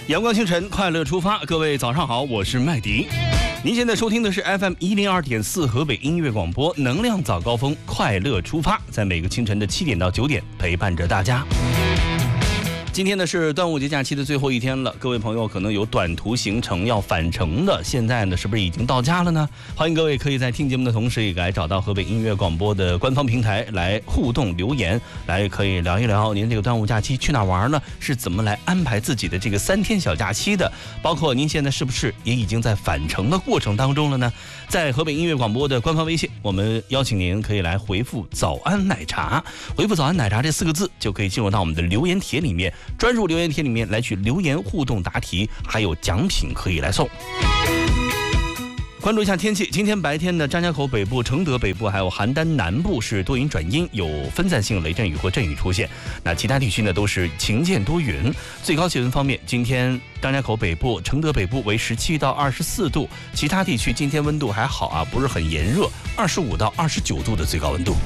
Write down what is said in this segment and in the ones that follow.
阳光清晨，快乐出发，各位早上好，我是麦迪。您现在收听的是 FM 102.4河北音乐广播，能量早高峰，快乐出发，在每个清晨的7点到9点陪伴着大家。今天呢是端午节假期的最后一天了，各位朋友可能有短途行程要返程的，现在呢是不是已经到家了呢？欢迎各位可以在听节目的同时也来找到河北音乐广播的官方平台来互动留言，来可以聊一聊您这个端午假期去哪玩呢？是怎么来安排自己的这个3天小假期的？包括您现在是不是也已经在返程的过程当中了呢？在河北音乐广播的官方微信，我们邀请您可以来回复早安奶茶，回复早安奶茶这4个字就可以进入到我们的留言帖里面，专属留言帖里面来去留言互动答题，还有奖品可以来送。关注一下天气，今天白天的张家口北部、承德北部还有邯郸南部是多云转阴，有分散性雷阵雨或阵雨出现。那其他地区呢都是晴间多云。最高气温方面，今天张家口北部、承德北部为17到24度，其他地区今天温度还好啊，不是很炎热，25到29度的最高温度。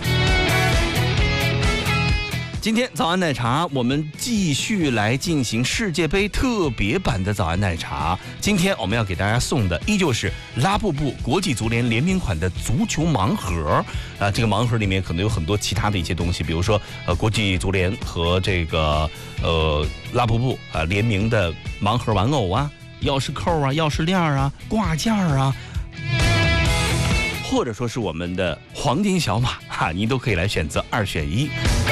今天早安奶茶，我们继续来进行世界杯特别版的早安奶茶。今天我们要给大家送的依旧是拉布布国际足联联名款的足球盲盒啊，这个盲盒里面可能有很多其他的一些东西，比如说国际足联和这个拉布布啊联名的盲盒玩偶啊、钥匙扣啊、钥匙链啊、挂件啊，或者说是我们的黄金小马哈，您都可以来选择2选1。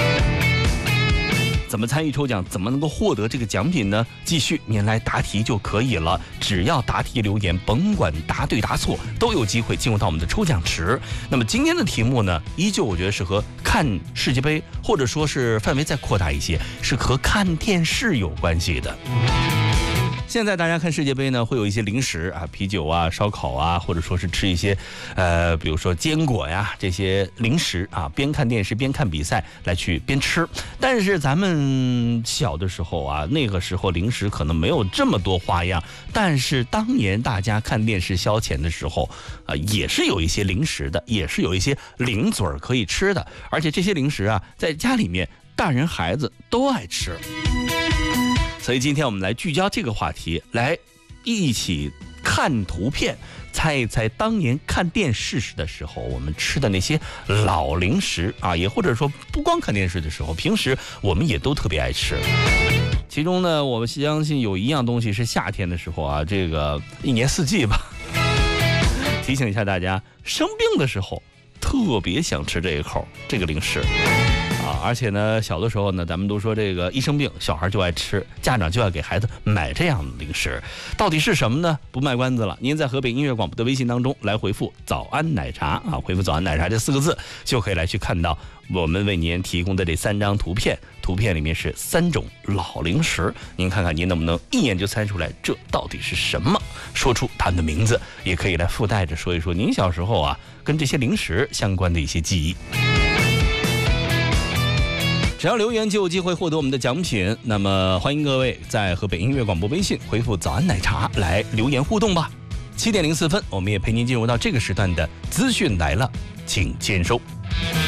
怎么参与抽奖，怎么能够获得这个奖品呢？继续您来答题就可以了，只要答题留言，甭管答对答错，都有机会进入到我们的抽奖池。那么今天的题目呢，依旧我觉得是和看世界杯，或者说是范围再扩大一些，是和看电视有关系的。现在大家看世界杯呢，会有一些零食啊，啤酒啊、烧烤啊，或者说是吃一些比如说坚果呀这些零食啊，边看电视边看比赛来去边吃。但是咱们小的时候啊，那个时候零食可能没有这么多花样，但是当年大家看电视消遣的时候也是有一些零食的，也是有一些零嘴可以吃的，而且这些零食啊，在家里面大人孩子都爱吃。所以今天我们来聚焦这个话题，来一起看图片，猜一猜当年看电视的时候我们吃的那些老零食啊，也或者说不光看电视的时候，平时我们也都特别爱吃。其中呢，我们相信有一样东西是夏天的时候啊，这个一年四季吧，提醒一下大家，生病的时候特别想吃这一口这个零食。而且呢，小的时候呢，咱们都说这个一生病，小孩就爱吃，家长就要给孩子买这样的零食。到底是什么呢？不卖关子了，您在河北音乐广播的微信当中来回复早安奶茶啊，回复早安奶茶这4个字，就可以来去看到我们为您提供的这3张图片。图片里面是3种老零食，您看看您能不能一眼就猜出来这到底是什么，说出它们的名字，也可以来附带着说一说您小时候啊跟这些零食相关的一些记忆。只要留言就有机会获得我们的奖品，那么欢迎各位在河北音乐广播微信回复早安奶茶来留言互动吧。7点04分，我们也陪您进入到这个时段的资讯来了，请签收。